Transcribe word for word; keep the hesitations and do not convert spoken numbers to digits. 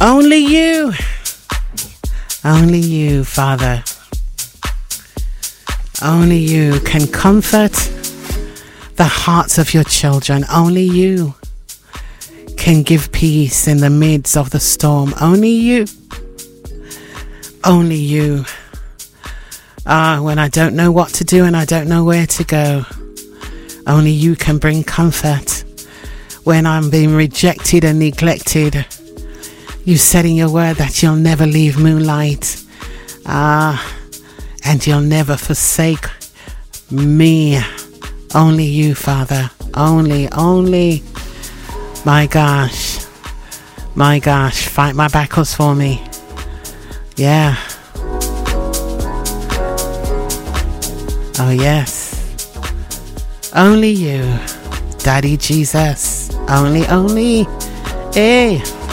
Only you. Only you, Father. Only you can comfort the hearts of your children. Only you can give peace in the midst of the storm. Only you. Only you. Ah, when I don't know what to do and I don't know where to go, only you can bring comfort. When I'm being rejected and neglected, you said in your word that you'll never leave Moonlight. Ah, and you'll never forsake me. Only you, Father. Only, only. My gosh. My gosh. Fight my battles for me. Yeah. Oh, yes. Only you, Daddy Jesus. Only, only. Hey.